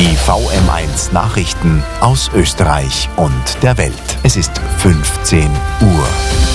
Die VM1 Nachrichten aus Österreich und der Welt. Es ist 15 Uhr.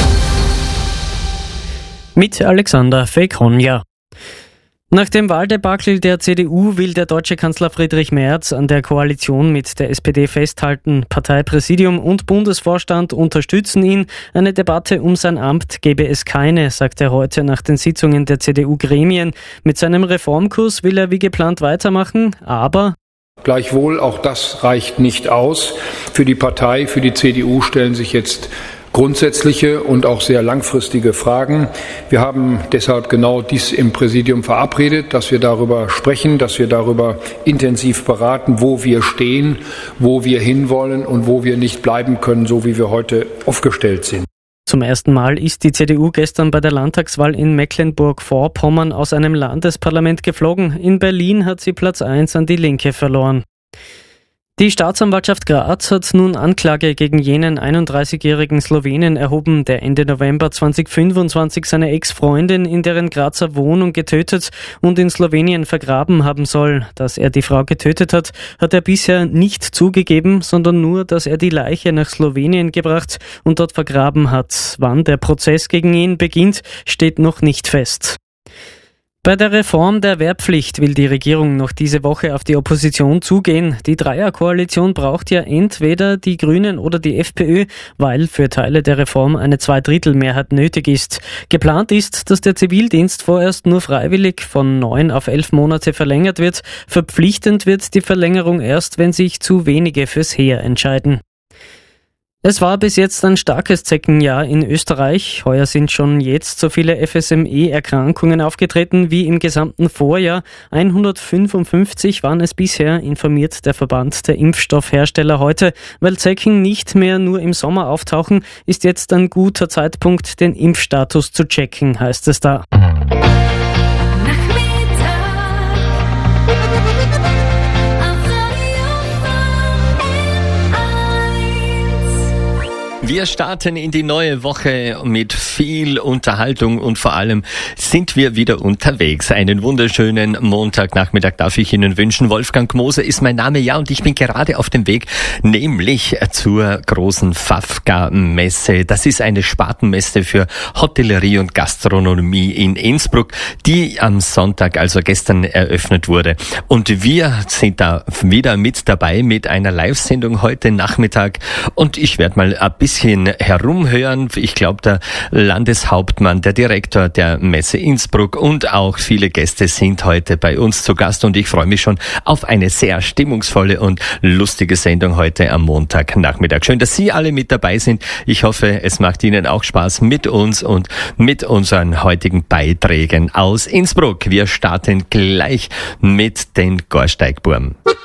Mit Alexander Fekonja. Nach dem Wahldebakel der CDU will der deutsche Kanzler Friedrich Merz an der Koalition mit der SPD festhalten. Parteipräsidium und Bundesvorstand unterstützen ihn. Eine Debatte um sein Amt gebe es keine, sagt er heute nach den Sitzungen der CDU-Gremien. Mit seinem Reformkurs will er wie geplant weitermachen, aber gleichwohl, auch das reicht nicht aus. Für die Partei, für die CDU stellen sich jetzt grundsätzliche und auch sehr langfristige Fragen. Wir haben deshalb genau dies im Präsidium verabredet, dass wir darüber sprechen, dass wir darüber intensiv beraten, wo wir stehen, wo wir hinwollen und wo wir nicht bleiben können, so wie wir heute aufgestellt sind. Zum ersten Mal ist die CDU gestern bei der Landtagswahl in Mecklenburg-Vorpommern aus einem Landesparlament geflogen. In Berlin hat sie Platz 1 an die Linke verloren. Die Staatsanwaltschaft Graz hat nun Anklage gegen jenen 31-jährigen Slowenen erhoben, der Ende November 2025 seine Ex-Freundin in deren Grazer Wohnung getötet und in Slowenien vergraben haben soll. Dass er die Frau getötet hat, hat er bisher nicht zugegeben, sondern nur, dass er die Leiche nach Slowenien gebracht und dort vergraben hat. Wann der Prozess gegen ihn beginnt, steht noch nicht fest. Bei der Reform der Wehrpflicht will die Regierung noch diese Woche auf die Opposition zugehen. Die Dreierkoalition braucht ja entweder die Grünen oder die FPÖ, weil für Teile der Reform eine Zweidrittelmehrheit nötig ist. Geplant ist, dass der Zivildienst vorerst nur freiwillig von 9 auf 11 Monate verlängert wird. Verpflichtend wird die Verlängerung erst, wenn sich zu wenige fürs Heer entscheiden. Es war bis jetzt ein starkes Zeckenjahr in Österreich. Heuer sind schon jetzt so viele FSME-Erkrankungen aufgetreten wie im gesamten Vorjahr. 155 waren es bisher, informiert der Verband der Impfstoffhersteller heute. Weil Zecken nicht mehr nur im Sommer auftauchen, ist jetzt ein guter Zeitpunkt, den Impfstatus zu checken, heißt es da. Wir starten in die neue Woche mit viel Unterhaltung und vor allem sind wir wieder unterwegs. Einen wunderschönen Montagnachmittag darf ich Ihnen wünschen. Wolfgang Moser ist mein Name, ja, und ich bin gerade auf dem Weg, nämlich zur großen Fafka-Messe. Das ist eine Spartenmesse für Hotellerie und Gastronomie in Innsbruck, die am Sonntag, also gestern, eröffnet wurde. Und wir sind da wieder mit dabei mit einer Live-Sendung heute Nachmittag und ich werde mal ein bisschen herumhören. Ich glaube, der Landeshauptmann, der Direktor der Messe Innsbruck und auch viele Gäste sind heute bei uns zu Gast und ich freue mich schon auf eine sehr stimmungsvolle und lustige Sendung heute am Montagnachmittag. Schön, dass Sie alle mit dabei sind. Ich hoffe, es macht Ihnen auch Spaß mit uns und mit unseren heutigen Beiträgen aus Innsbruck. Wir starten gleich mit den Gorsteigburm.